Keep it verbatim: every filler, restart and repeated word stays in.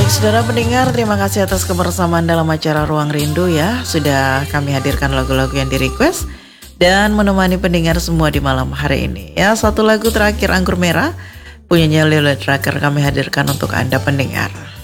Saudara pendengar, terima kasih atas kebersamaan dalam acara Ruang Rindu ya. Sudah kami hadirkan lagu-lagu yang di-request dan menemani pendengar semua di malam hari ini. Ya, satu lagu terakhir Anggur Merah punyanya Lily Tracker kami hadirkan untuk Anda pendengar.